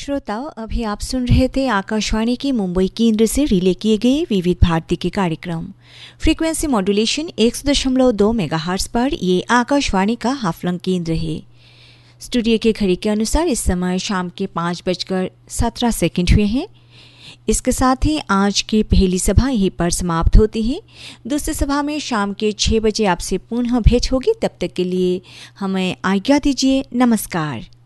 श्रोताओं, अभी आप सुन रहे थे आकाशवाणी के मुंबई केंद्र से रिले किए गए विविध भारती के कार्यक्रम। फ्रीक्वेंसी मॉड्यूलेशन 100.2 मेगाहर्ट्ज पर ये आकाशवाणी का हाफलंग केंद्र है। स्टूडियो के घड़ी के अनुसार इस समय शाम के 5:17 हुए हैं। इसके साथ ही आज की पहली सभा यहीं पर समाप्त होती है। दूसरी सभा में शाम के 6 बजे आपसे पुनः भेंट होगी। तब तक के लिए हमें आज्ञा दीजिए। नमस्कार।